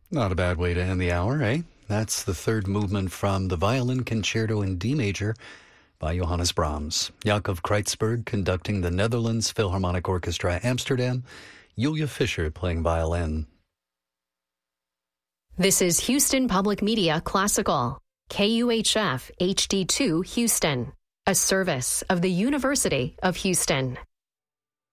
Not a bad way to end the hour, eh? That's the third movement from the Violin Concerto in D major by Johannes Brahms. Jacob Kreitzberg conducting the Netherlands Philharmonic Orchestra Amsterdam. Julia Fischer playing violin. This is Houston Public Media Classical, KUHF HD2 Houston, a service of the University of Houston.